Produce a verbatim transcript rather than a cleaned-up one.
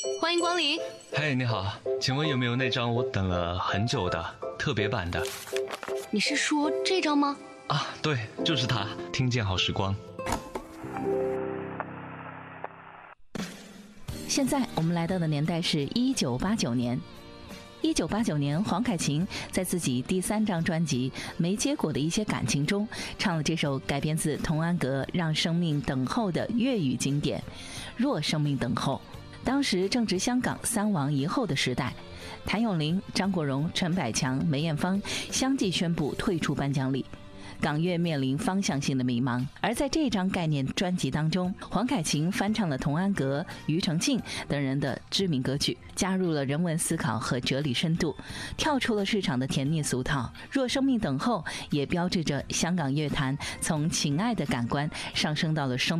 欢迎光临。 嘿，你好，请问有没有那张我等了很久的特别版的？ 你是说这张吗？ 啊，对，就是它，听见好时光。 现在我们来到的年代是一九八九年。一九八九年，黄凯芹在自己第三张专辑《没结果的一些感情》中，唱了这首改编自童安格《让生命等候》的粤语经典《若生命等候》。当时正值香港三王一后的时代，谭咏麟、张国荣、陈百强、梅艳芳相继宣布退出颁奖礼，港乐面临方向性的迷茫。而在这张概念专辑当中，黄凯芹翻唱了童安格、庾澄庆等人的知名歌曲，加入了人文思考和哲理深度，跳出了市场的甜腻俗套。若生命等候也标志着香港乐坛从情爱的感官上升到了生